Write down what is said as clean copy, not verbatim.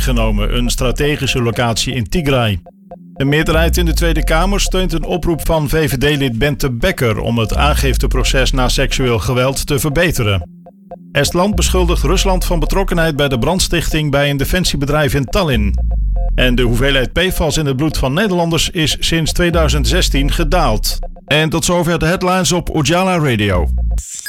ingenomen, een strategische locatie in Tigray. De meerderheid in de Tweede Kamer steunt een oproep van VVD-lid Bente Bekker om het aangifteproces na seksueel geweld te verbeteren. Estland beschuldigt Rusland van betrokkenheid bij de brandstichting bij een defensiebedrijf in Tallinn. En de hoeveelheid PFAS in het bloed van Nederlanders is sinds 2016 gedaald. En tot zover de headlines op Ujala Radio.